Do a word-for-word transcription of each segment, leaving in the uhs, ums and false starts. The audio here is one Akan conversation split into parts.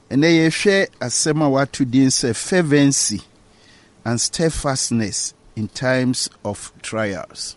And they share asema watu din say fervency and steadfastness in times of trials.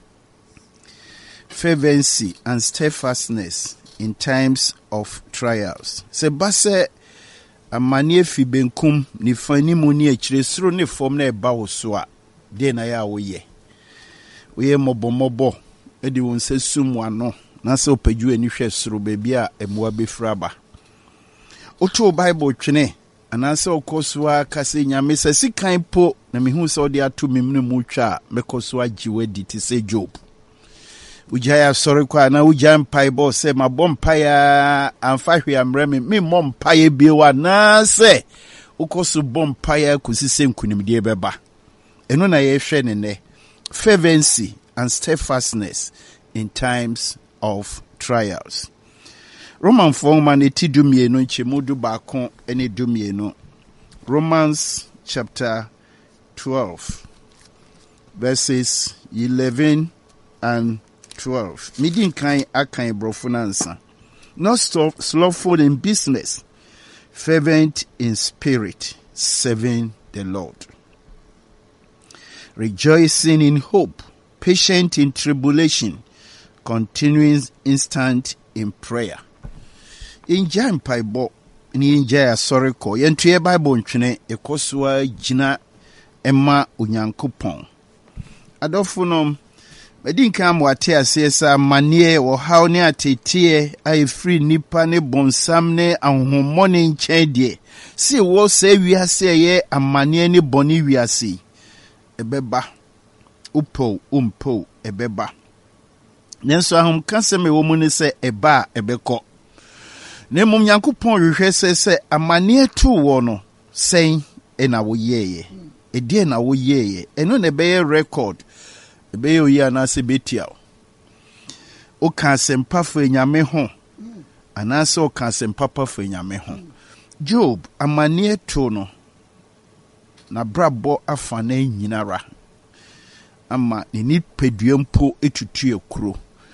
Fervency and steadfastness in times of trials. Se base amanie fi benkum ni fani mu ni akire suro ne fom na eba wo so a de na ya wo ye. Wo ye mobomobo e di won se sum ano na se opaju ani hwe suro bebi a emwa befraba. Oto Bible twene anase okoswa kase nyame se sikan po na mehu se odi ato memne mu twa mekoswa giwedi ti se Job. Ujaya sorry kwa na ujaya mpaibo se mabom paya amfahwe amreme me mom paye biwa na se ukosu bom paya kusise nkunimdie beba. Eno na yehwe ne ne fervency and steadfastness in times of trials. Roman forman eti dumienu nchemudu bakon ene dumienu. Romans chapter twelve verses eleven and twelve. Midin kan akan brofunansa. Not slothful in business, fervent in spirit, serving the Lord. Rejoicing in hope, patient in tribulation, continuing instant in prayer. In Jan Paibo, in Jaya Soriko, Yentria Bible Nchine, Ekoswa Jina Emma Unyankupon. Adofunum, Medinka wate asesa manie wo haw ne atetie ai free nipa ne bonsam ne ahomone nchedie si wo se wiase ye amanie ne boni wiase ebeba upo umpo ebeba nenso ahom kaseme wo mu ne se eba ebekọ ne mum Nyankopon hwehwe se se amanie tu wo no sen ena wo yeye edie na wo yeye eno ne be record ebe yo ya na se betia o ka sempa fo enyame ho anase o ka sempa pa fo enyame ho. Job amanie to no na brabo afa na nyinara ama ni ni peduempo etutu ekuro.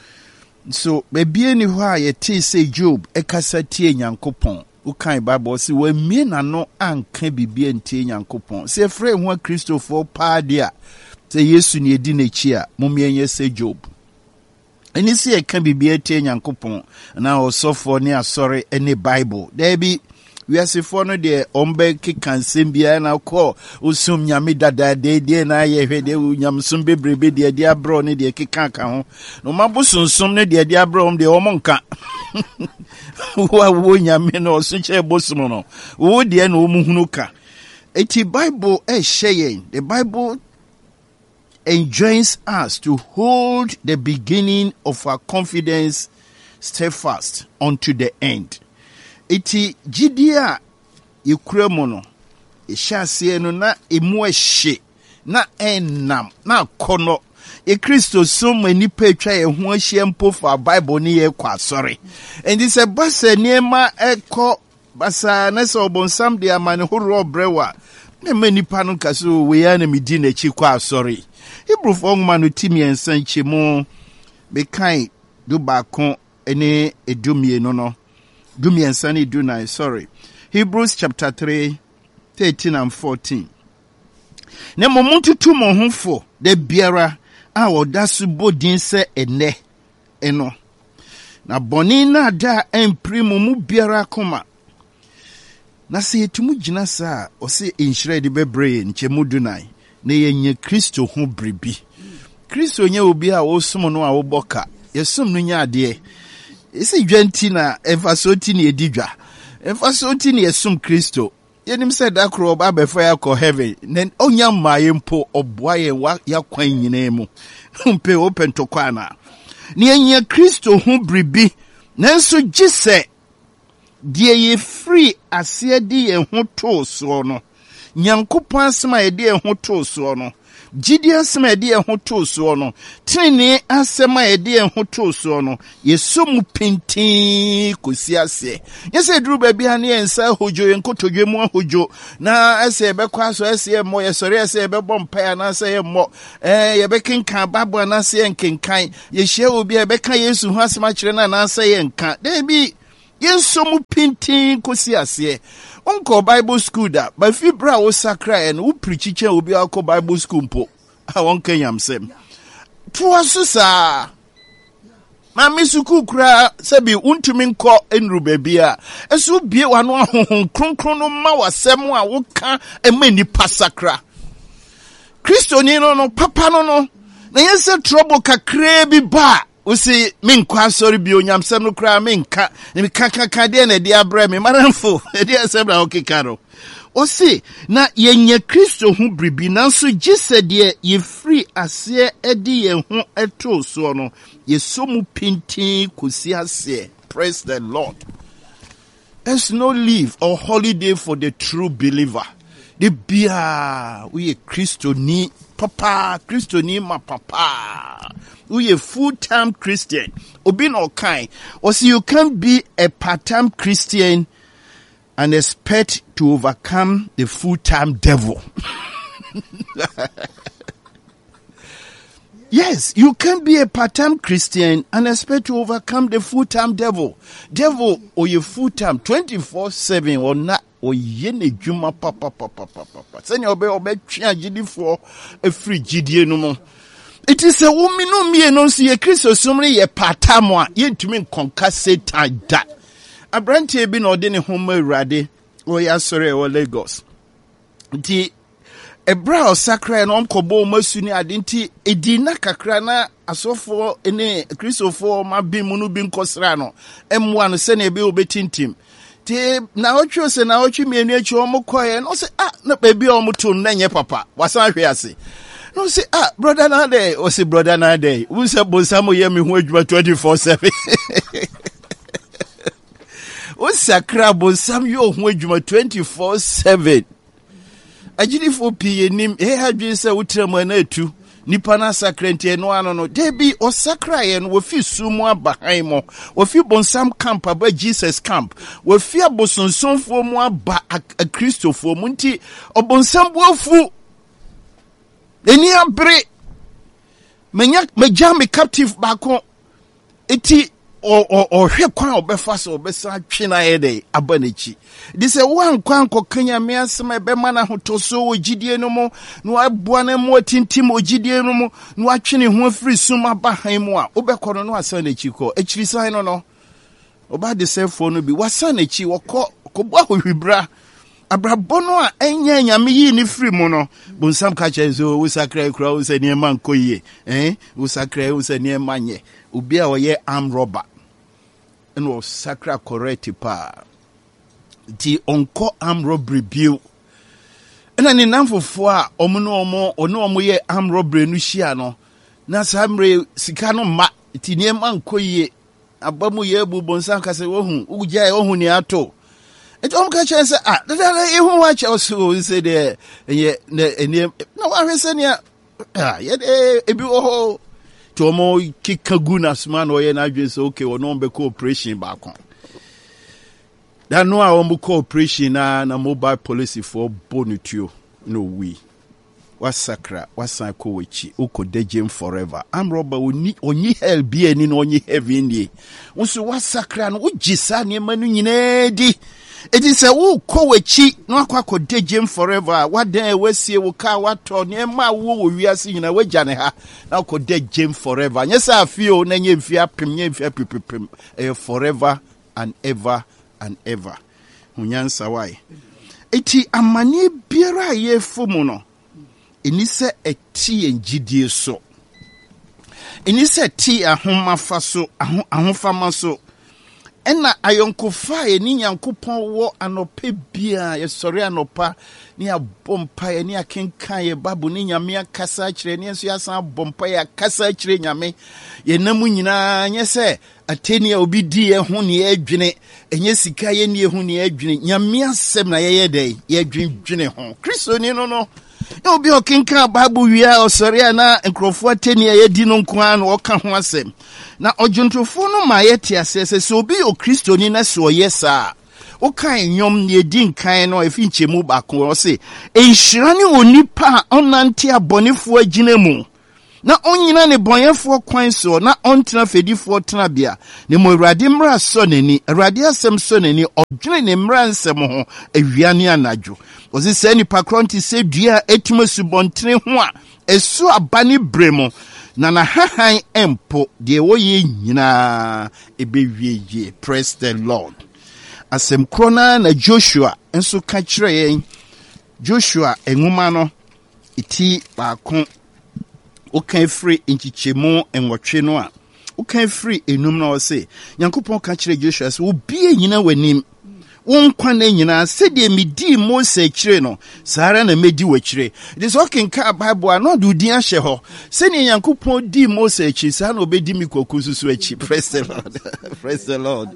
So bebie ni ho a yete se Job ekasa tie Nyankopon o kan Bible se wa mie na no anka bibie ntie Nyankopon se frɛ ho Christopher Padia se Yesu ni edi n'echi a mumienye se Job. Eni se eka bibie tie Nyankopon na osofo ne asore ene Bible. There be we asefo no de ombe kekansem bia na kɔ osum nyame dada de de na ye hwede nyamsum bebrebe de de abro ne de keka ka ho. No mabosonsum ne de de abro om de omonka. Wa wo nyame no osunche bosum no. Wo de na omuhunu ka. Eti Bible e sheye. The Bible enjoins us to hold the beginning of our confidence steadfast unto the end. Iti jidia yikuremo no ehase no na emu ehye na enam na kono e Kristo so mani petwa ye ho ahye mpo for Bible ni ye kwa sorry. And this a basa niema ekọ basa na so obonsam de amane horo brewa na mani panu kaso we ya na medi na chi kwa sorry. Hebrew for manu timi ensan chemu be kai do bakon ene edumie no no dumi ensan edu nine sorry. Hebrews chapter three thirteen and fourteen. Ne momuntu tu mo honfo de biara a odasu bodin se ene eno na boni na da emprimu mu biara koma na se etumu gina sa o se enhire de bebre nchemu du nine ne yenye Kristo ho bribi. Kristo nye obi a osum no a woboka yesum no nya ade isi dwanti na emfasoti ne edidwa emfasoti ne yesum Kristo yenim se da kro oba befa ya ko heaven nen onya maye mpo oboa ye wa yakwan nyina mu mpe open to kwana ne yenye Kristo ho bribi nanso gise die ye free ase di ye ho to so no Nyankopon asema ye de ho to so no gidi asema ye de ho to so no tini asema ye de ho to so no yesomu pintin kosi ase yese duru ba bia ne ensa hojo ye nkotodwe mu hojo na ase be kwa so ase mo ye sori ase be bom pa na ase ye mo eh ye be kinkan babo na ase ye nkenkan ye hia obi e be ka Yesu ho asema kire na na ase ye nka de bi yen so mu pintin kosi ase onko Bible school da ba fi bra wo sakra e no wo preachiche obi akọ Bible school mpo a won kanyam sem to asusa ma misuku kura sebi untumi nkọ enru bebia esu bie wano ahohon kronkron no ma wasem a wo ka emani pasakra Kristo ni no no papa no no na yense trouble kakra bi ba o si min kwa sorry bi onyamsem no kra min ka mi kaka ka de na de abra mi maranfo e de asebra o kikaro o si na yenye Kristo hu bribi nanso gise de ye free ase edi ye hu eto so no ye somu pintin kosi ase. Praise the Lord. There's no leave or holiday for the true believer. The bia we Kristo ni papa Kristo ni ma papa we a full-time Christian obi no kind or see you can't be a part-time Christian and expect to overcome the full-time devil. Yes, you can be a part-time Christian and expect to overcome the full-time devil. Devil or your full-time twenty-four seven or not or yene juma papa papa papa. Send your be obe change for a free G D A no more. It is a woman no me no see a Christ or somebody ye part-time one yen to me conquer Satan that. A brand be no deni home rade or ya sorry or Lagos. The Ebra o sakra no mkobo masuni adinti edina kakra na asofo ene Christopher ma bi mu no bi nkosra no emwa no se na ebe obetintim ti na otwe se na otwe mienu achi o mkoye no se ah na baby o mto na nye papa wasan hwe ase no se ah brother na dey o se brother na dey we se bonsamo ye me hu adwuma twenty-four seven o sakra bonsam yo hu adwuma twenty-four seven Ajidi fo pie nim e hadwe se wutrem na atu nipa na sakrenti no ano no debi o sakra ye no wofi sumu abahan mo wofi bonsam camp aba Jesus camp wofi abosonsonfo mu aba a Christopher mu nti obonsam bofu eni abre menya meja me captive bako eti o o o hwe kwan obefa so obesa twe na ye dey abanichi di se wan kwan kokanya me asema be mana hotoso ogidie no mo no aboa na mo tintim ogidie no mo no atwene ho afiri suma bahan mu a obekoro no asa na chi ko echiri san no no oba de se fo no bi wasa na chi wokọ kobo ahwibra abrabono a enya nyame yi ni firi mu no bonsam ka chezo wo sakra kura wo se ne man koye eh wo sakra wo se ne manye obi a oye arm robber and was sacra correct pa di onko arm robbery bill and an namfofo a omo no omo ono omo ye arm robbery no hia no na samre sika no ma ti ne man koye abamu ye bu bonsan ka se wo hu ugya ye wo ni ato et om ka che se ah da da e hu wa che so se de ye ne na wa hwese ne ah ye e bi o Tomo kikaguna sman oye na adwen se okay wo no be cooperation ba kon. Da no a wo cooperation na na mobile police for bonutuo no we. Wasakra wasan ko wechi ukodejem forever. Am robber oni onyi hell bi ani no onyi heaven die. Unso wasakra no ugisa ne manu nyina di. It is a woo ko wechi no akwa dejem forever. What day we see wo ka wato ne ma wo wiase nyina wagya ne ha na ko dejem forever. Nyesa afio na nye mfia pem nye mfia pipipim eh forever and ever and ever. Hunyansa wai. Eti amane biara ye fumu no. Inise eti enjidie so. Inise ti ahomafa so ahofama so. Ena ayonkofa ye ni nyankopon wo anope bia ye sori anopa ni abompa ye ni akenkan ye babu ni nyame akasa kire ni enso yasan bompa ye akasa kire nyame ye namu nyina nye se ateni a obi di ye ho ni adwene enye sika ye ni ho ni adwene nyame asem na ye ye dey ye dwendwene ho Kristo ni no no obi okenkan babu wia osori ana nkrofo ateni ye di no nkoa na oka ho asem na ojuntofo no ma yeti asese so obi o Kristo ni na so yesa o kan nyom ne di nkan no efi nchemu ba ko o se enhyira ne onipa onante abonefo agina mu na onyina ne bɔnyɛfoɔ kwan so na ɔntena fedifoɔ tenabea ne mo Awurade mmara sɔ n'ani Awurade asɛm sɔ n'ani ɔdwene ne mmara nsɛm ho awia ne anadwo ɔse sɛ nipa korɔ nte sɛ dua a ɛtuma subɔntene ho a ɛso aba ne bere mu na na hahan empo deɛ wɔyɛ nyinaa ɛbɛwie yie. Praise the Lord. Asɛm korɔ na na Joshua nso ka kyerɛ yɛn. Joshua enwoma no iti baako okan free nchichemu enwɔtwe no a okan free enum na ɔse Nyankopɔn ka kyerɛ Joshua sɛ obi nyina w'anim wo nkwa na nyina sɛdeɛ medi Mose kyerɛ no saara na medi w'akyerɛ. It is okay ka Bible a no do din ahyɛ hɔ sɛdeɛ Nyankopɔn di Mose akyi saa na obedi mi kwaku susu akyi. Praise the Lord. Praise the Lord.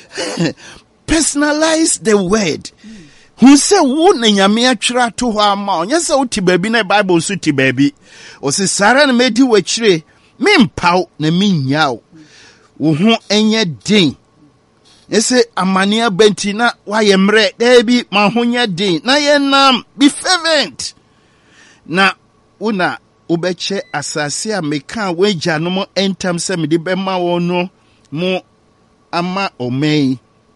Personalize the word. Who say wo na nyame atwera to hɔ ama ɔnyɛ sɛ wo te baabi na Bible so te baabi ɔse saara na medi w'akyire mempaw na menyaw wo ho ɛnyɛ den ɛsɛ amane abɛnti na wayɛ mmerɛ daabi ma ho nyɛ den na yɛnam be fervent na wona wobɛkyɛ asase a meka wagya no mo ɛntam sɛ mede bɛma wɔn no mo ama ɔman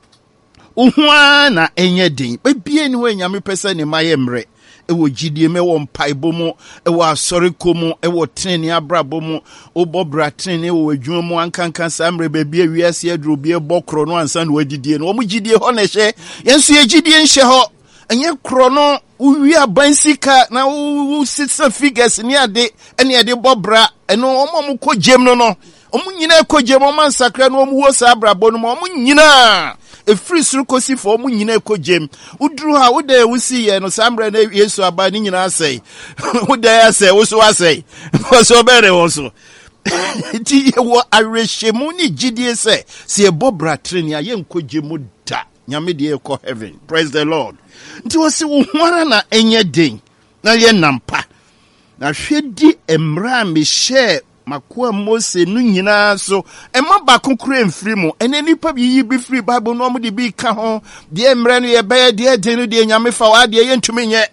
Uhua na enye din. Bebie ni we nyame pese ni maye mre. Ewo jidie me wo mpaibo mu, ewo asoreko mu, ewo treni abrabo mu, obo bra treni wo adwuma mu ankankan samre bebie wiase aduro bie bokro no ansa na wadidie no. Wo jidie ho na hye. Yenso ye jidie nhye ho. Enye kro no uwi aban sika na wo sitsa figures ni ade ene ade bobra eno omo mu kogem no no. Omo nyina kogem o man sakra no omo wo sa abrabo no omo nyina a free surukosi for mu nyina ekogem udru ha woda ewusi ye no sambre na Yesu aba ni nyina asai woda ya sai wo so asai so bere wo so ti wo arehemu ni gidie se se ebobra treni aye nkogemu da nyame de ekọ heaven. Praise the Lord. Nti wo se wo hwara na enye den na ye nampa na hwedi emra me share Makua Mose nu nyina so ema ba konkure mfiri mu ene nipa bi yi bi free Bible no mo de bi ka ho de emre no ye beye de de no de nyame fa wa de ye ntumi nye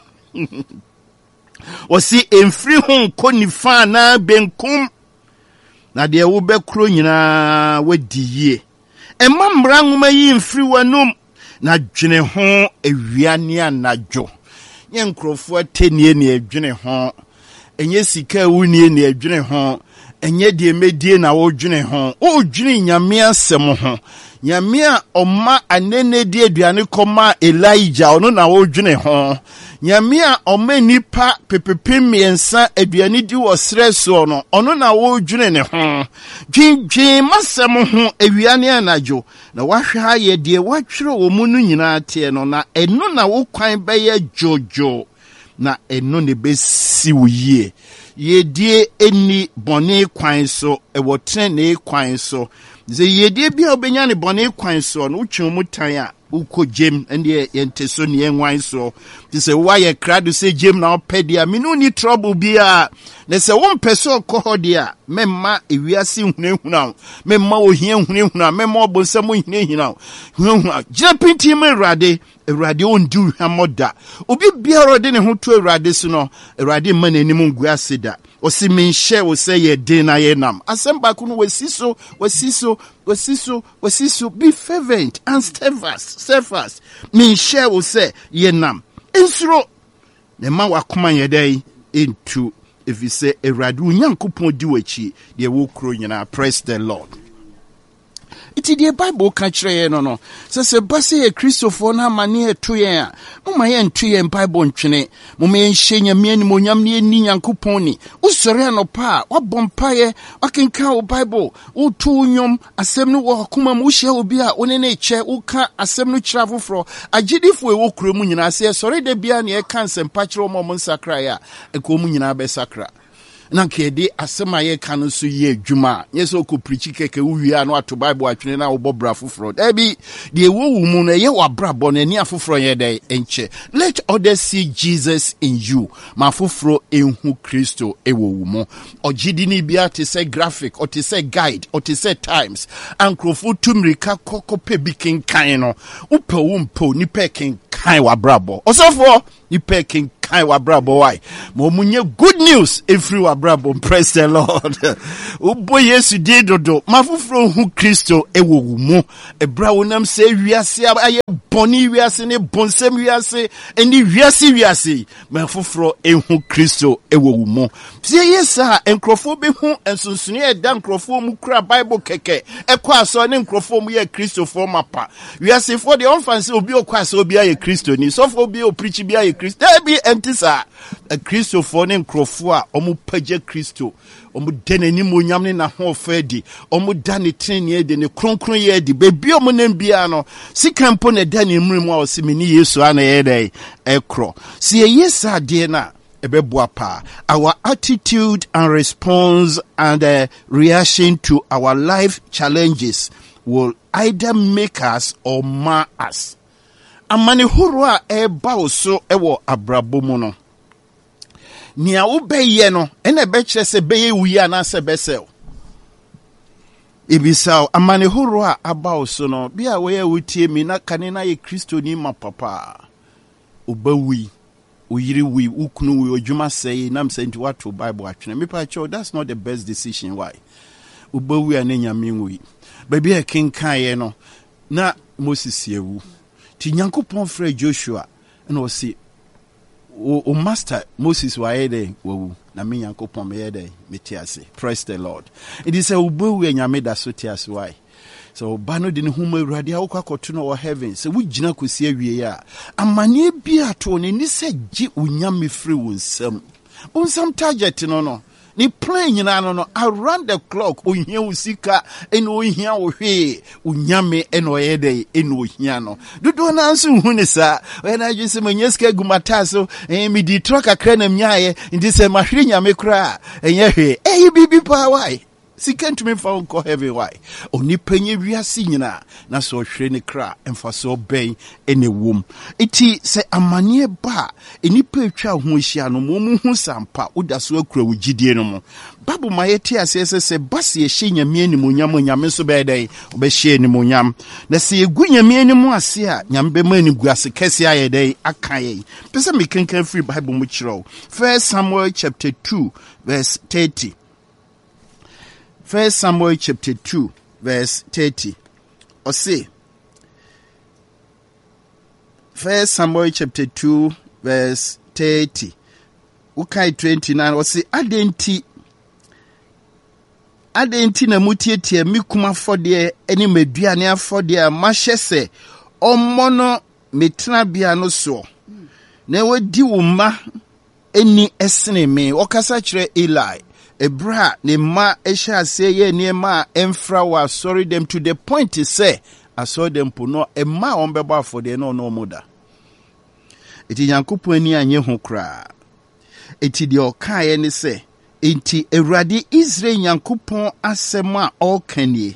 osi emfiri ho nko nifa na benkum na de wo be kro nyina wadi yie ema mra nwoma yi mfiri wanum na dwene ho ewiane anadwo nye nkrofo atenie ne adwene ho enye sika wunie ne adwene ho enye de medie na wo dwene ho o dwene nyame asem ho nyame a oma anene de aduane koma Elijah ono na wo dwene ho nyame a oma nipa pepepem miensa aduane di wo sreso no ono na wo dwene ne ho dwindwin masem ho awiane anadwo na wahwa ye de watwere wo mu no nyina te no na eno na wo kwan beye jojo na eno ne besi wo yie yedie eni bone kwan so ewo trene kwan so ze yedie bia obenya ne bone kwan so no utwe mu tan a ukogem ende yente so ne enwan so se why krado se gem na opedia me no ni trouble bia na se wo mpeso kohodia memma ewiase hunehuna memma ohia hunehuna memma obonsam hunehina hunehuna gina pinti me Awurade Awurade ondu hwamoda obi biara de ne ho to Awurade so no Awurade ma nanim ngu aseda osi menhye wo se ye den na ye nam asemba ko no wasiso wasiso wasiso wasiso be fervent and steadfast steadfast menhye wo se ye nam insuro ne ma wakoma ye dai into if you say Awurade Nyankopon di wachi de wo kro nyina. Praise the Lord. Iti the Bible ka kyerɛ no no sɛ sɛ ba sɛ yɛ Kristofo na amane ɛto yɛn a moma yɛ nto yɛn Bible ntwene moma yɛ nhyɛ nyame anim onyam ne ni Nyankopɔn ni wosɔre anɔpa a wabɔ mpaeɛ wakenka wo Bible woto nnwom asɛm no wɔ akoma mu wohyia obi a wo ne ne kyɛ woka asɛm no kyerɛ foforɔ agyedifo ɛwɔ kuro mu nyinaa sɛ sɔre da bia ne ɛka nsɛmpa kyerɛ wɔn mo nsakra a ɛkɔ mu nyinaa bɛsakra na kede asema ye kanu so ye adwuma yeso ko preach keke wuwia no ato Bible atwene na wo bobra foforo dabi de wo wu mu no ye wabrabo na ni afoforo ye dey enche. Let others see Jesus in you ma foforo enhu Kristo ewo wu mu ogidi ni bia te say graphic or te say guide or te say times ankrofo tumrika kokope bikin kan no upe wo mpo ni pekin kan wabrabo osofo ni pekin kai wabrabo why mo munye good news every wabrabo. Praise the Lord. Ubo Yesu di dodo mafufro hu Kristo ewo mu ebra wonam se wiase aye boni wiase ne bonsem wiase eni wiase wiase mafufro ehu Kristo ewo mu. Sie yesa enkrofo be hu ensunsuni e da enkrofo mu kura Bible keke ekwa aso ne enkrofo mu ye Kristo for mapa wiase for the onfanse obi okwa aso obi aye Kristo ni so for obi o preach bi aye Kristo be entisa a Kristo for ne enkrofo a omu page Kristo omu deneni mo nyam na ho fedi omu dane trenie de ne kronkron ye di bebi omu nem bia no sikampo ne dane mrimu a osimini Yesu ana ye dai ekro si yesa de na ebeboapa. Our attitude and response and uh, reaction to our life challenges will either make us or mar us. Amani hurua eba oso ewo abrabomu no. Nia ubeye no, ene beche se beye uya na se besel. Ibisao, amani hurua aba oso no, biya weye utie mina kanina ye Kristo ni mapapa. Ubewi. Uyiri we ukunu we ojuma say nam say into what to Bible actually. Me pa cho that's not the best decision. Why? Uba we anenya minwi. Baby a king kan no na Moses yewu. Ti Nyankopon frɛ Joshua and o say o, o master Moses wa yede wo na me Nyankopon me yede metiase. Praise the Lord. It is a uba we nyame da so tiase why. So bano de ne huma awurade awokwa koto no heaven se wugina kosi awie ya amane bia to ne ni se gi unyame free wonsam wonsam target no no ni plan nyina no no around the clock ohia usika eno ohia wo hwe unyame eno yede eno ohia no dodo na nso hu ne sa we na dwese manyeska gumata so eh mi di troka kra na mnyaye ndi se mahwe nyame kra enye hwe eh bibi pa why Siken to me found call heavy why. Only penny we are seeing na so shrini cra and for so bay any womb. Iti say a mania ba any petra who mumu sampa uda so crow gidiano. Babu maetia says say basi a shinya mieni munyam yameso bede obeshe ni munyam. Na see gunya mieni muasia nyambe mani guasi kesia ye day akaye. Pesa me can free Bible muchro. First Samuel chapter two verse thirty. First Samuel chapter two, verse thirty. Or say, First Samuel chapter two, verse thirty. Ukai twenty-nine. Or say, Adenti, Adenti na mutieti mikuma for the any mediania for the machese or mono metra biano so. Newe di uma any esne me. Okasa chre Eli. Ebra ne ma esha say ye ne ma emfra wa sorry them to the point to say I saw them puno e ma on beba for the no no moda. Eti Nyankopon ani anye ho kra. Eti de okaye ne say enti Ewurade Israel Nyankopon asema okanie.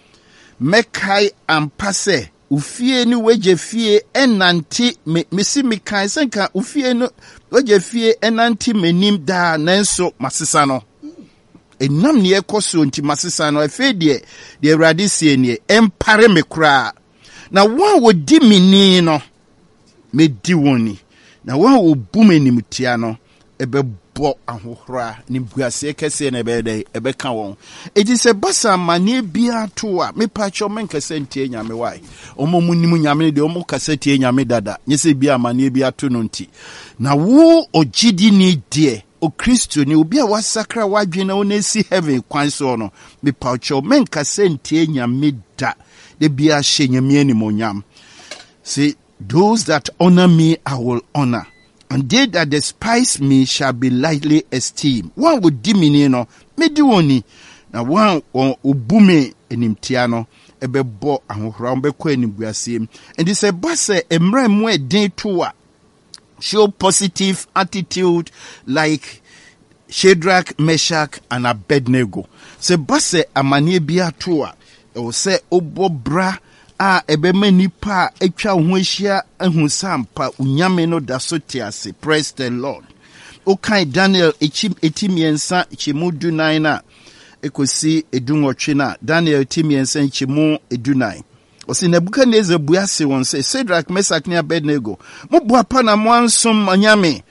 Mekai ampase ufie ni weje fie enanti me misi mekai senka ufie no weje fie enanti menim da nanso masesa no. Enam ne ekoso nti masesa no afi de de Awurade sie ne empare me kra na wan wo di mini no me di woni na wan wo bu menim tia no ebebo ahohora ni buase kese na be dey ebeka won edi se basa mane bia to a me pa cho men kese ntie nyame wai omo munim nyame de omo kase tie nyame dada nyese bia mane bia to no nti na wo ogidi ni de o Kristo ni obi a wasakra wadwena onesi heaven kwan so no me paucho men kase ntie nyame da de bia hye nyame ni monyam. See, those that honor me I will honor, and they that despise me shall be lightly esteemed. One would dimini no me di woni na one obume enimtia no ebebo ahohora mbekọ enibuasem. And this a boss emra mu eden to a show positive attitude like Shadrach, Meshach, and Abednego. Se base amanie bia to a o se obobra a ebeme nipa etwa ho ahia ehun sampa unyame no da so tiase. Praise the Lord. Okay, Daniel echim etimiensa chimudu nine na ekosi edunwotwe na Daniel etimiensa chimu edunai. Osi Nebukadnezar buase won say Shadrach, Meshach, and Abednego mo boapa na mo ansom anyame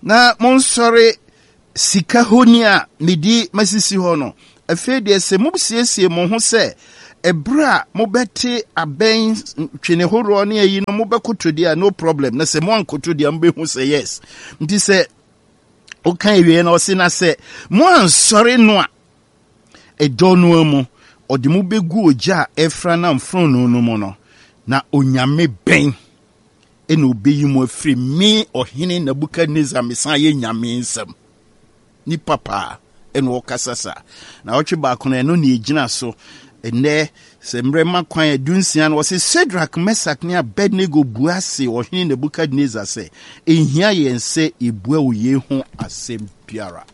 na monsɔre sika honi a medi masisi hɔ no afei de se mobsiesie mo ho sɛ ebra mobɛte abɛn twene horo ne ayi no mobɛkoto dia no problem na se mo ankoto dia mbehu sɛ yes nti sɛ okan ewie na ɔse na sɛ mo ansɔre no a ɛdɔ no amu ɔde mo begu ogya ɛfra na mfron no no mo no na onyame bɛn ɛna obeyi mo afiri me ɔhene Nebukadnezar mesan yɛ nyame nsɛm ni papa ɛna ɔkasa sa na ɔtwe baako no ɛno ne egyina so ɛnɛ sɛ mmerɛ ma kwan adunsia no wɔse Shadrach, Meshach ne Abednego bua se ɔhene Nebukadnezar sɛ ehia yɛn sɛ ebua wo ye ho asɛm biara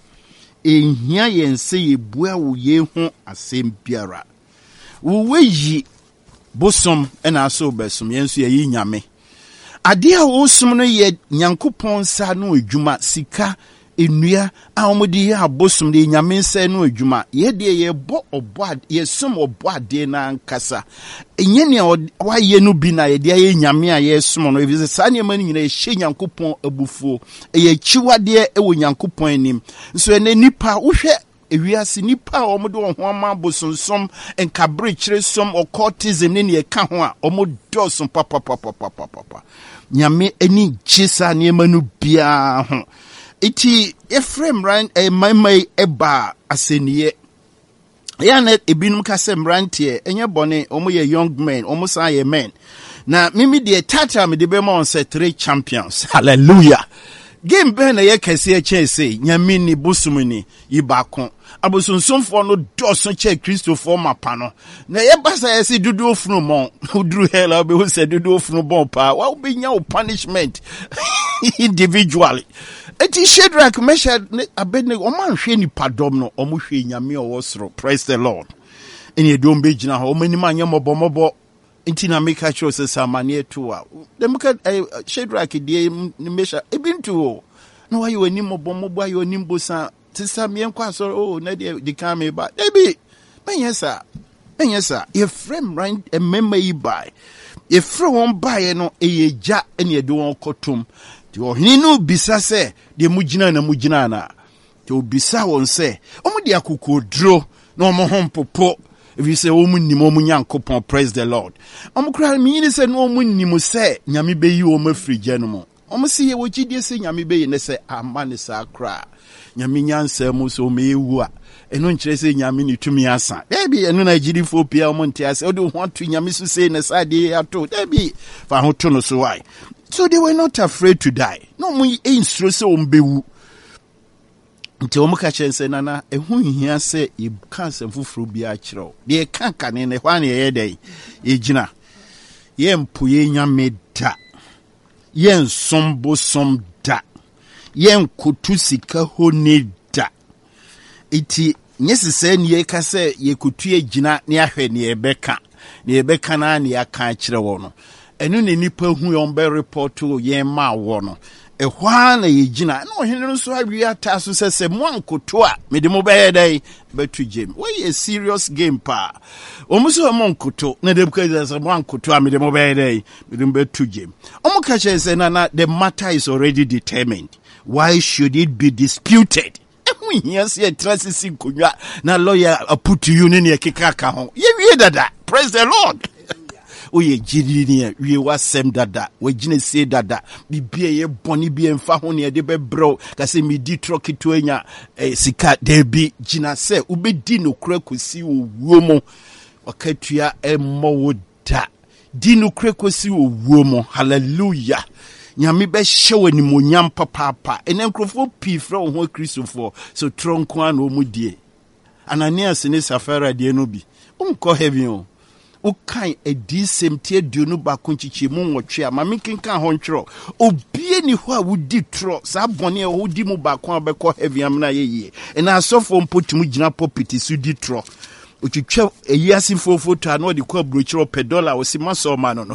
ehia yɛn sɛ ebua wo ye ho asɛm biara wo weyi bosom ɛna aso bɛsom yɛn so yɛyi nyame ade a wo som no yɛ Nyankopɔn sa no adwuma sika enua a omudi ya abosom de nyame nsa no adwuma ye de ye bo obo ye som obo ade na nkasa enye ne waye no bi na ye de ye nyame a ye som no ebi sa ne mani nyina ye hye Nyankopɔn abufuo ye chiwade e wo Nyankopɔn anim so ene nipa wo hwɛ ewiase nipa a omo de ho ama bosonsom enkabre kire som occultism ne ne ka ho a omo dosom papa papa papa papa nyame ani chisa ne manu bia ho iti Ephraim ran a maimai eba aseniye yana ebinum kase mrantie enye bone omo ye young men omo san ye men na mimi de tata me de be ma on say three champions hallelujah game be na ye kase e chese nyame ni busumuni yibako abosonsomfo no doso che Christopher mapa no na ye basa ye se dudu ofunu mon udru hela be wo se dudu ofunu bon pa wa be nya o punishment individually. Eti Shadrach, Meshach, Abednego, oman hwe ni padom no, omu hwe nyame owosro. Praise the Lord. Eni edom be jina ho, omani ma nyamo bomobo. Inti na meka cho se samanie tuwa. Demuka Shadrach die Meshach ebintu o. No wa yo ni mobomobo ayo ni mbosa. Tisa mien kwa so oh na de de kan me ba. Debi. Menyesa. Menyesa. Ephraim right emema yi bai. Ephraim won bai no eyeja eni edo won kotom. Ti ohini no bisa se de mugina na mugina na ti obisa won se omo de akokodro na omo hompopo if you say omo nim omo Nyankopon. Praise the Lord. Omo kra mi ni se no omo nim se nyame beyi omo frigye no mo omo se ye wogidie se nyame beyi ne se amane sa kra nyame nyansa mu so me ewu a eno nkire se nyame ni tumi asa debi eno na gidi fo pia omo ntiase o de ho to nyame so se ne sa de ato debi fa ho to no so why. So they were not afraid to die. No mo instro se ombewu. Nti omo ka chen se nana ehu hia se e cancer fufuru bia kire. De kanka ne ne hwa ne ye dai. E gina. Ye mpuye nyame da. Ye nsombo som da. Ye nkotu sika honi da. Iti nyesi se ne ye ka se ye kotu e gina ne ahwe ne ye beka. Ne ye beka na ne ya kan kire wo no. Enu ne nipa hu yon be report o ye ma wo no e hwa na ye gina na ohene no so awi ata so se se mo ankoto a me de mo be dai betu game we a serious game pa omo so mo ankoto na de because se mo ankoto a me de mo be dai me de betu game omo ka che se na na the matter is already determined. Why should it be disputed? Ehun yes ye trasisi konwa na lawyer put you ne ne keka ka ho ye wie dada. Praise the Lord. Oye jiri ni we wasem dada we gine se dada bibie ye boni bi emfa ho ne de be bro ka se mi di troki to enya eh, sika debi gina se ubedi no kura kosi owuo mo wakatua emmo woda di no kura kosi owuo mo hallelujah nyame be hyewe ni monyam papa ene nkrofo pi fra ho Christopher so tronko an o mu die Ananias ne Safira die no bi umko heaven o ukai edi semtie duonu ba konchichi mu nwotwe a mame kenkan ho ntwero obie ni ho a wudi tro sa bone e ho di mu ba kon abekọ heavy amna yeye ena asofo mpotimu gina popiti su di tro otwitwa eyiasifo foto a no de kwa brochiro per dollar o si maso ma no no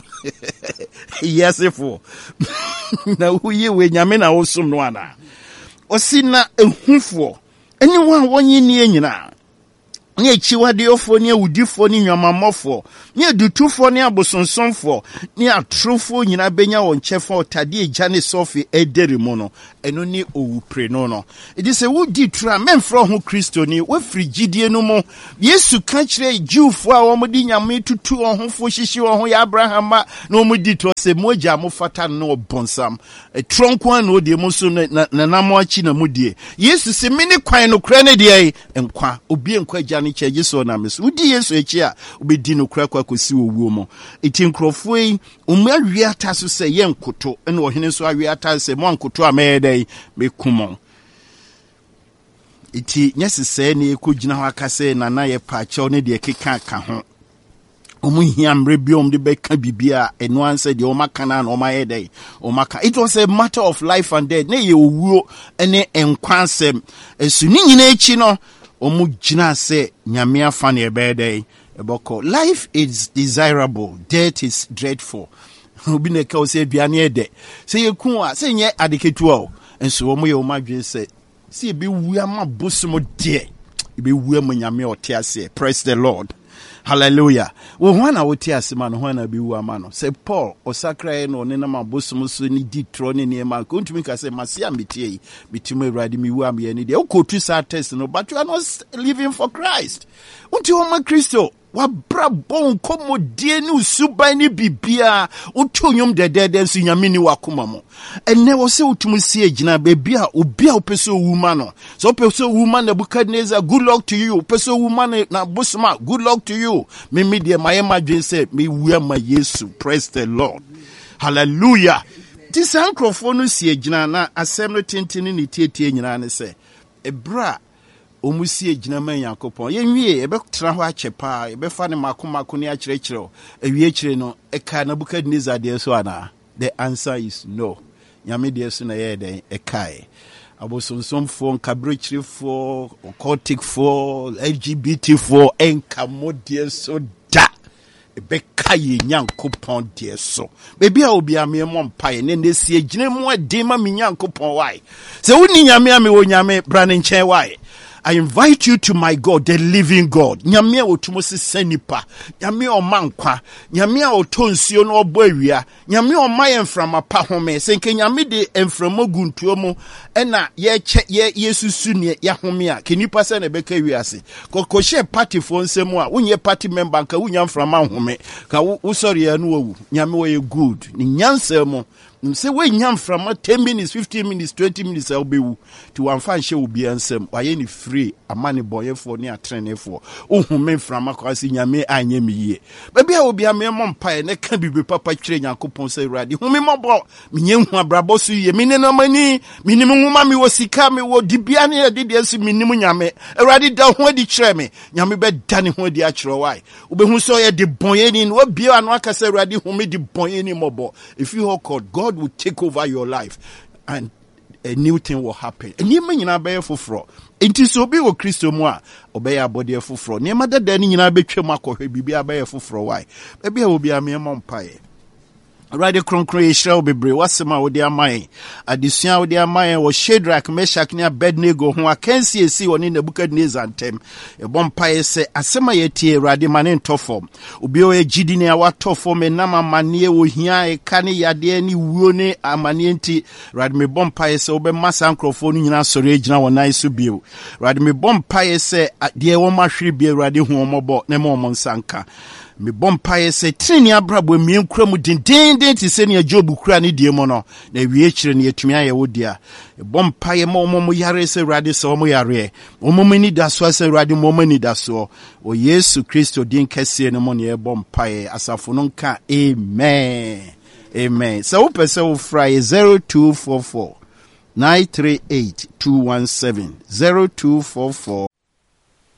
eyiasifo na huye we nyame na wo som no ana o si na ehufo anyone wonye ni anyina ni echiwadeofo ni ewudifo ni nwamamofo ni edutufo ni abosonsonfo ni atrofo nyina benya won chefo otade egya ne sofi ederi mu no eno ni owupre no no it is a wudi tra memfro ho Kristo ni we frigidie no mo Yesu ka kire Jewfo a omodi nyame tutu ohofo hihyi ho ya Abraham na omodi to se moja mo fata no obonsam etronko an odi mo so na namo achi na mudie Yesu se mini kwan no kra ne de enkwa obi enkwa agya ne cheje so na meso udi Yesu echi a obedi no kra kwa kosi owuo mo eti nkrofo yi omwa wiata so se ye nkoto ene ohene so awiata se mo nkoto a meyedai mekumon iti nyesese ne ekogina ho akase na na ye paache ne de keka ka ho omu hia mre biom de beka bibia eno anse de o maka na o mayedai o maka it was a matter of life and death ne ye owuo ene enkwansem esu ni nyina echi no omu gina se nyame afa ne ebedai eboko life is desirable, death is dreadful. Obi ne ka o se aduane ede se ye ku a se nye adeketu o enso omu ye o madwe se se e be wu ama bosomo de e be wu am nyame ote ase. Praise the Lord. Hallelujah. Wo ho na wote ase ma no ho na be wu ama no se Paul osakra no ne na ma bosomo so ni di tro ne ne ma ko ntumi ka se masia metie yi mitimo awrade mi wu am ye ne de o ko tu sa test no but you are not living for Christ. Unti o ma Kristo wa brabo nkomo die ni usuban ni bibia utonyom dedede nso nyame ni wakoma mo enne wo se utumu sie gina bebia obi a opeso wuma no so opeso wuma na Nebukadnezar, good luck to you. Opeso wuma na Bosma, good luck to you. Me me de my madwen say me wu ma Yesu. Praise the Lord. Hallelujah. This microphone no sie gina na asem no tentini ni tietie nyina ne se ebra omusi ejina man yakopon yenwie ebe tra ho achepa ebe fa ne makomako ne akyerechero ewie kire no eka Nebukadnezar de so ana. The answer is no. Nyame de so na ye den ekai abosonsom fo nkabrechire fo occultic fo L G B T fo enkamodie so da ebe kai nyankopon de so bebi a obi ame mo mpae ne ne sie ejina mu ade ma nyankopon wai se woni nyame ame wo nyame bra ne nchen wai. I invite you to my God, the living God. Nyame a otumo se senipa, nyame o mankwa, nyame a otonsuo no obo awia, nyame o maye mframa pa home, senke nyame de mframa guntuo mu ena ye che ye yesusu ne ya home a kenipa se na beka wiase. Kokoshe party fo nsemu a wonye party member nka wonya mframa home, ka wo sorry ya no wu. Nyame wo ye good. Ni nyansa mu say we nyam from ten minutes, fifteen minutes, twenty minutes I'll be to one fan show be ansem. Why any free a money boy for near train for. Oh, men from a crossing yame anye me ye. Baby, I will be a mere mom pie and can be papa train and coupon say ready. Whom me more me young brabosu ye meaning no money, minimum mammy was si come what dibiani did yes minimum yame. Already down where the treme. Yami bed done where the actual why. Ube who saw ye the boy in what beer and waka say ready who made the boy any more. If you are called God will take over your life and a new thing will happen. And you mean be for fraud. It is so be o Christo moi obey a body for fraud. Near mother then in a betray marco be a bear for fraud. Why? Maybe I will be a mere mumpire. Rade kronkron Israel bebre wasema wo dia man adesua wo dia man wo Shadrach, Meshach ne Abednego ho akansi esi woni Nebukadnezar ntem e bompae se asema yetie rade mane ntofom obi o egidi ne awatofom enam amane wo hia e kane yade ni wuo ne amane nti rade me bompae se obe masa nkrofo no nyina sore agina wonan so bio rade me bompae se de wo mahwere bi rade hu omobo ne mo monsanka me bompae se trini abrabo mien kura mu dindin ti se ne Job kura ne die mo no na wie kire ne atumi aye wo dia e bompae mo mo mo yare se rade se mo yare mo mo ni da so se rade mo mo ni da so o Yesu Kristo din kese ne mo ne e bompae asafo no nka amen amen. So pese wo fry zero two four four nine three eight two one seven zero two four four